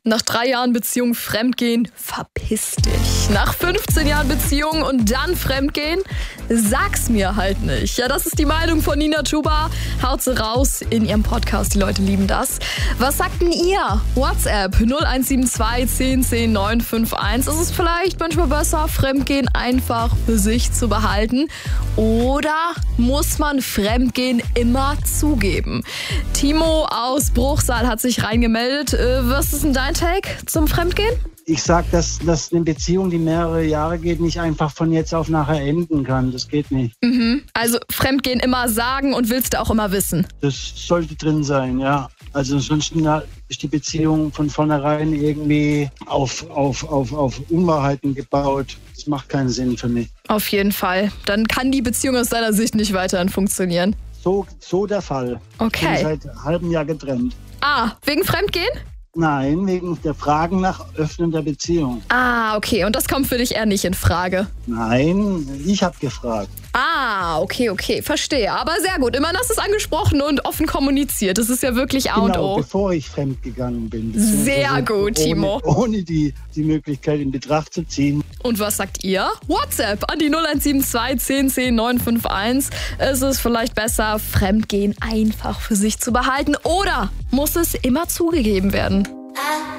Nach 3 Jahren Beziehung fremdgehen, verpiss dich. Nach 15 Jahren Beziehung und dann fremdgehen, sag's mir halt nicht. Ja, das ist die Meinung von Nina Chuba. Haut sie raus in ihrem Podcast. Die Leute lieben das. Was sagt denn ihr? WhatsApp 0172 10 10 951. Ist es vielleicht manchmal besser, Fremdgehen einfach für sich zu behalten? Oder muss man Fremdgehen immer zugeben? Timo aus Bruchsal hat sich reingemeldet. Was ist denn dein Take zum Fremdgehen? Ich sag, dass eine Beziehung, die mehrere Jahre geht, nicht einfach von jetzt auf nachher enden kann. Das geht nicht. Also Fremdgehen immer sagen und willst du auch immer wissen? Das sollte drin sein, ja. Also ansonsten ist die Beziehung von vornherein irgendwie auf Unwahrheiten gebaut. Das macht keinen Sinn für mich. Auf jeden Fall. Dann kann die Beziehung aus deiner Sicht nicht weiterhin funktionieren. So der Fall. Okay. Ich bin seit einem halben Jahr getrennt. Wegen Fremdgehen? Nein, wegen der Fragen nach Öffnen der Beziehung. Okay. Und das kommt für dich eher nicht in Frage? Nein, ich habe gefragt. Okay. Verstehe. Aber sehr gut. Immerhin hast du es angesprochen und offen kommuniziert. Das ist ja wirklich A und Genau, O. bevor ich fremdgegangen bin. Sehr gut, Timo. Ohne die Möglichkeit in Betracht zu ziehen. Und was sagt ihr? WhatsApp an die 0172 10 10 951. Ist es vielleicht besser, Fremdgehen einfach für sich zu behalten? Oder muss es immer zugegeben werden?